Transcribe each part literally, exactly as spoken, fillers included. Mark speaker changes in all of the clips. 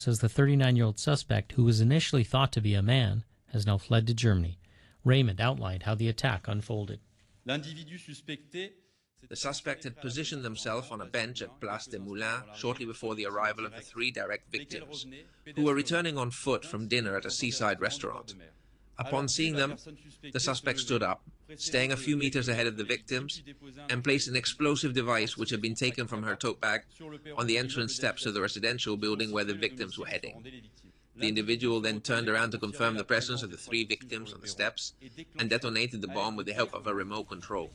Speaker 1: says the thirty-nine-year-old suspect, who was initially thought to be a man, has now fled to Germany. Raymond outlined how the attack unfolded.
Speaker 2: The suspect had positioned himself on a bench at Place des Moulins shortly before the arrival of the three direct victims, who were returning on foot from dinner at a seaside restaurant. Upon seeing them, the suspect stood up, staying a few meters ahead of the victims, and placed an explosive device which had been taken from her tote bag on the entrance steps of the residential building where the victims were heading. The individual then turned around to confirm the presence of the three victims on the steps and detonated the bomb with the help of a remote control.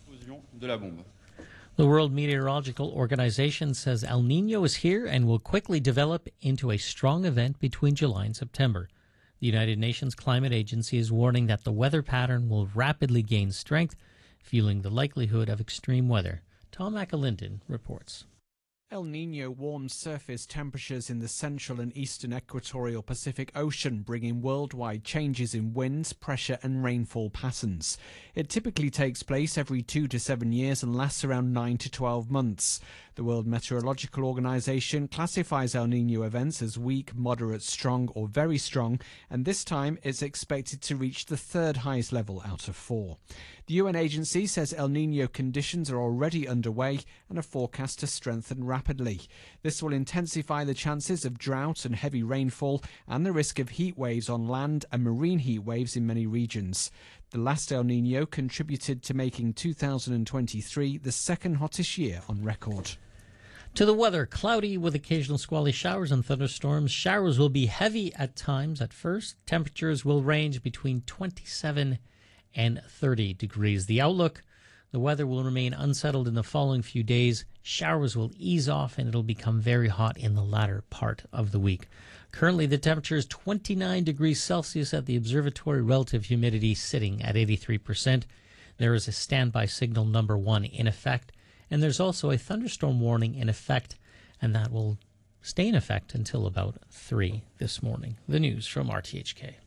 Speaker 1: The World Meteorological Organization says El Niño is here and will quickly develop into a strong event between July and September. The United Nations Climate Agency is warning that the weather pattern will rapidly gain strength, fueling the likelihood of extreme weather. Tom McAlinden reports.
Speaker 3: El Niño warms surface temperatures in the central and eastern equatorial Pacific Ocean, bringing worldwide changes in winds, pressure and rainfall patterns. It typically takes place every two to seven years and lasts around nine to twelve months. The World Meteorological Organization classifies El Niño events as weak, moderate, strong or very strong, and this time it's expected to reach the third highest level out of four. The U N agency says El Niño conditions are already underway and are forecast to strengthen rapidly. This will intensify the chances of drought and heavy rainfall and the risk of heat waves on land and marine heat waves in many regions. The last El Niño contributed to making two thousand twenty-three the second hottest year on record.
Speaker 1: To the weather, cloudy with occasional squally showers and thunderstorms. Showers will be heavy at times at first. Temperatures will range between twenty-seven and thirty degrees. The outlook, the weather will remain unsettled in the following few days. Showers will ease off and it'll become very hot in the latter part of the week. Currently, the temperature is twenty-nine degrees Celsius at the observatory, relative humidity sitting at eighty-three percent. There is a standby signal number one in effect, and there's also a thunderstorm warning in effect, and that will stay in effect until about three this morning. The news from R T H K.